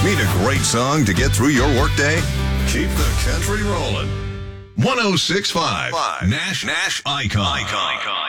Need a great song to get through your workday? Keep the country rolling. 106.5 Nash Icon.